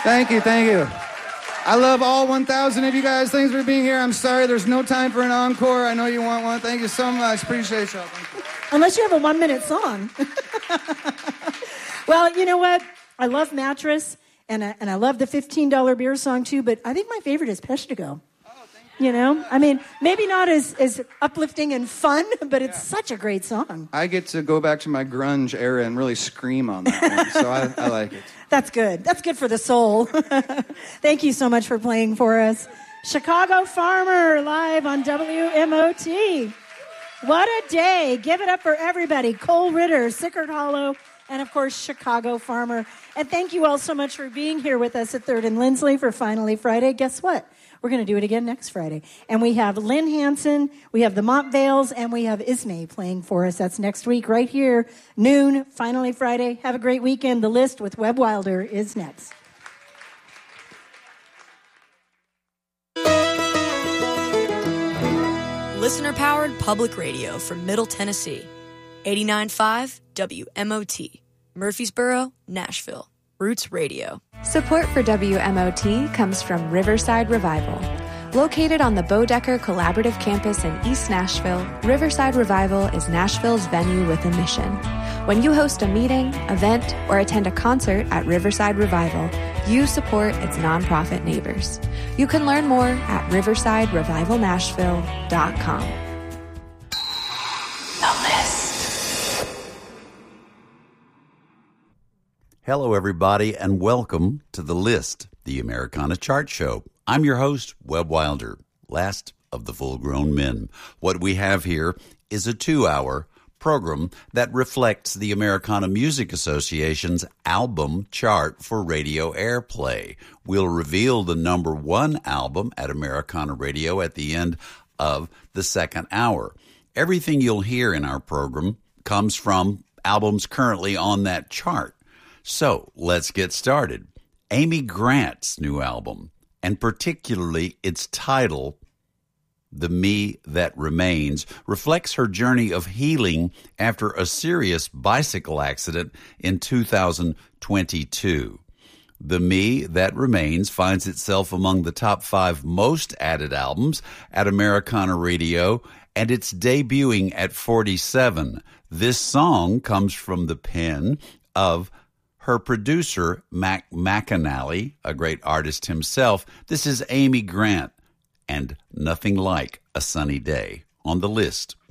Thank you, thank you. I love all 1,000 of you guys. Thanks for being here. I'm sorry there's no time for an encore. I know you want one. Thank you so much. Appreciate y'all. Unless you have a 1-minute song. Well, you know what? I love Mattress, and I love the $15 beer song too, but I think my favorite is Peshtigo. You know, I mean, maybe not as uplifting and fun, but it's such a great song. I get to go back to my grunge era and really scream on that one, so I like it. That's good. That's good for the soul. Thank you so much for playing for us. Chicago Farmer live on WMOT. What a day. Give it up for everybody. Cole Ritter, Sickert Hollow, and of course, Chicago Farmer. And thank you all so much for being here with us at 3rd and Lindsley for Finally Friday. Guess what? We're going to do it again next Friday. And we have Lynn Hansen, we have the Montvales, and we have Ismay playing for us. That's next week right here, noon, Finally Friday. Have a great weekend. The List with Webb Wilder is next. Listener-powered public radio from Middle Tennessee. 89.5 WMOT. Murfreesboro, Nashville. Roots Radio. Support for WMOT comes from Riverside Revival. Located on the Bodecker Collaborative Campus in East Nashville, Riverside Revival is Nashville's venue with a mission. When you host a meeting, event, or attend a concert at Riverside Revival, you support its nonprofit neighbors. You can learn more at riversiderevivalnashville.com. The List. Hello, everybody, and welcome to The List, the Americana Chart Show. I'm your host, Webb Wilder, last of the full-grown men. What we have here is a 2-hour program that reflects the Americana Music Association's album chart for radio airplay. We'll reveal the number 1 album at Americana Radio at the end of the 2nd hour. Everything you'll hear in our program comes from albums currently on that chart. So let's get started. Amy Grant's new album, and particularly its title, The Me That Remains, reflects her journey of healing after a serious bicycle accident in 2022. The Me That Remains finds itself among the top 5 most added albums at Americana Radio, and it's debuting at 47. This song comes from the pen of her producer, Mac McAnally, a great artist himself. This is Amy Grant, and Nothing Like a Sunny Day on The List.